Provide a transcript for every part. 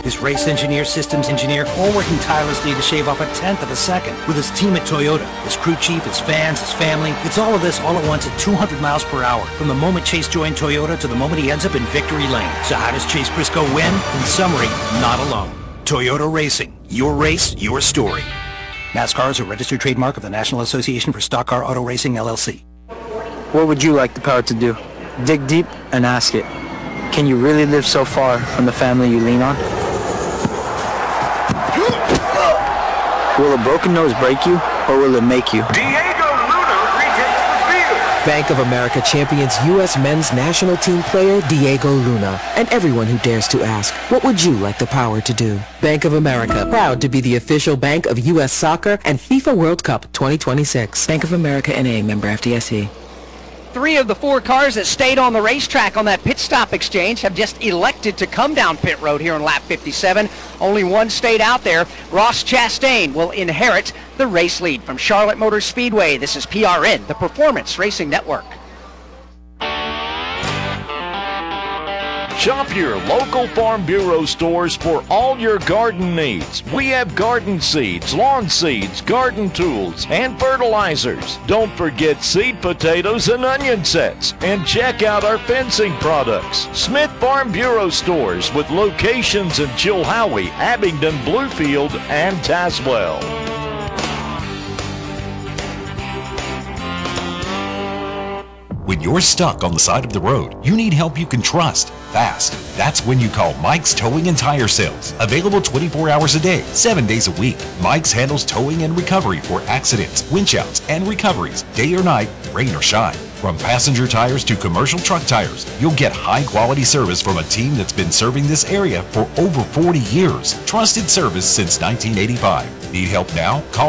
His race engineer, systems engineer, all working tirelessly to shave off 1/10 of a second. With his team at Toyota, his crew chief, his fans, his family, it's all of this all at once at 200 miles per hour. From the moment Chase joined Toyota to the moment he ends up in victory lane. So how does Chase Briscoe win? In summary, not alone. Toyota Racing. Your race, your story. NASCAR is a registered trademark of the National Association for Stock Car Auto Racing, LLC. What would you like the power to do? Dig deep and ask it. Can you really live so far from the family you lean on? Will a broken nose break you, or will it make you? Diego Luna retakes the field. Bank of America champions U.S. men's national team player Diego Luna. And everyone who dares to ask, what would you like the power to do? Bank of America, proud to be the official bank of U.S. Soccer and FIFA World Cup 2026. Bank of America N.A., member FDIC. 3 of the 4 cars that stayed on the racetrack on that pit stop exchange have just elected to come down pit road here on lap 57. Only one stayed out there. Ross Chastain will inherit the race lead. From Charlotte Motor Speedway, this is PRN, the Performance Racing Network. Shop your local Farm Bureau stores for all your garden needs. We have garden seeds, lawn seeds, garden tools, and fertilizers. Don't forget seed potatoes and onion sets. And check out our fencing products. Smith Farm Bureau stores with locations in Chilhowie, Abingdon, Bluefield, and Tazewell. When you're stuck on the side of the road, you need help you can trust, fast. That's when you call Mike's Towing and Tire Sales. Available 24 hours a day, 7 days a week. Mike's handles towing and recovery for accidents, winch outs, and recoveries, day or night, rain or shine. From passenger tires to commercial truck tires, you'll get high-quality service from a team that's been serving this area for over 40 years. Trusted service since 1985. Need help now? Call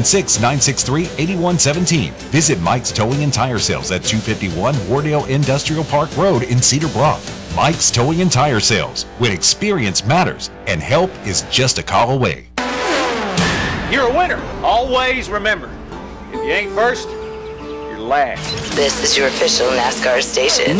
276-963-8117. Visit Mike's Towing and Tire Sales at 251 Wardale Industrial Park Road in Cedar Bluff. Mike's Towing and Tire Sales, when experience matters and help is just a call away. You're a winner. Always remember, if you ain't first, you're last. This is your official NASCAR station.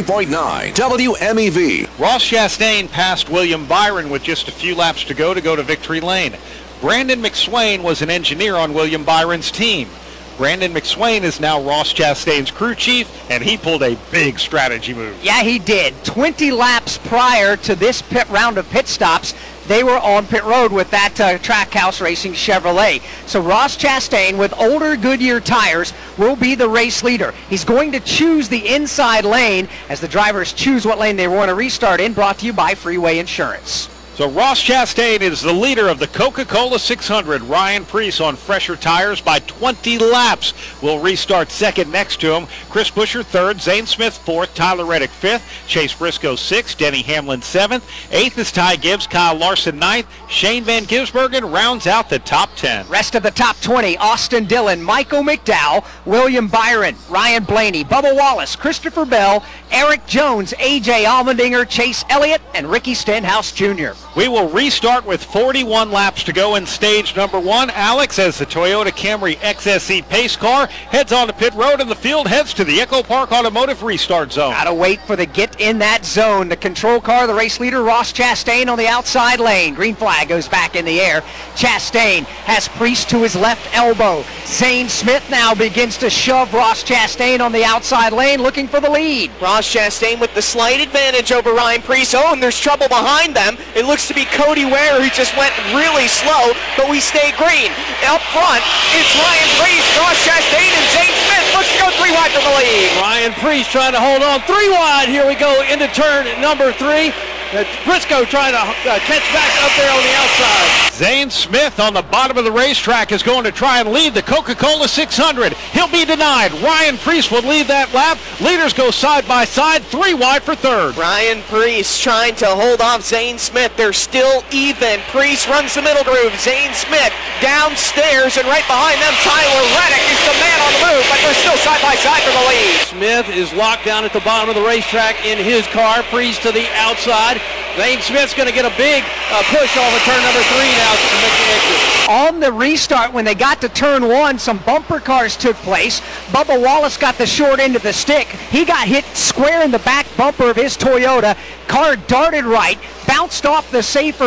93.9 WMEV. Ross Chastain passed William Byron with just a few laps to go to victory lane. Brandon McSwain was an engineer on William Byron's team. Brandon McSwain is now Ross Chastain's crew chief, and he pulled a big strategy move. Yeah, he did. 20 laps prior to this round of pit stops, they were on pit road with that Trackhouse Racing Chevrolet. So Ross Chastain, with older Goodyear tires, will be the race leader. He's going to choose the inside lane as the drivers choose what lane they want to restart in, brought to you by Freeway Insurance. So Ross Chastain is the leader of the Coca-Cola 600. Ryan Preece on fresher tires by 20 laps will restart second next to him. Chris Buescher third, Zane Smith fourth, Tyler Reddick fifth, Chase Briscoe sixth, Denny Hamlin seventh, eighth is Ty Gibbs, Kyle Larson ninth, Shane Van Gisbergen rounds out the top 10. Rest of the top 20, Austin Dillon, Michael McDowell, William Byron, Ryan Blaney, Bubba Wallace, Christopher Bell, Eric Jones, A.J. Allmendinger, Chase Elliott, and Ricky Stenhouse Jr. We will restart with 41 laps to go in stage number 1. Alex, as the Toyota Camry XSE pace car heads on to pit road and the field heads to the Echo Park Automotive restart zone. Gotta wait for the get in that zone. The control car, the race leader, Ross Chastain on the outside lane. Green flag goes back in the air. Chastain has Preece to his left elbow. Zane Smith now begins to shove Ross Chastain on the outside lane, looking for the lead. Ross Chastain with the slight advantage over Ryan Preece. Oh, and there's trouble behind them. It looks to be Cody Ware, who just went really slow, but we stay green. Up front, it's Ryan Preece, Ross Chastain, and Zane Smith looks to go 3 wide for the lead. Ryan Preece trying to hold on 3 wide. Here we go into turn number 3. Briscoe trying to catch back up there on the outside. Zane Smith on the bottom of the racetrack is going to try and lead the Coca-Cola 600. He'll be denied. Ryan Preece will lead that lap. Leaders go side by side, 3 wide for third. Ryan Preece trying to hold off Zane Smith. They're still even. Preece runs the middle groove. Zane Smith downstairs, and right behind them, Tyler Reddick is the man on the move, but they're still side by side for the lead. Smith is locked down at the bottom of the racetrack in his car. Preece to the outside. Zane Smith's going to get a big push off of turn number 3 now to make the exit. On the restart, when they got to turn 1, some bumper cars took place. Bubba Wallace got the short end of the stick. He got hit square in the back bumper of his Toyota. Car darted right, bounced off the safer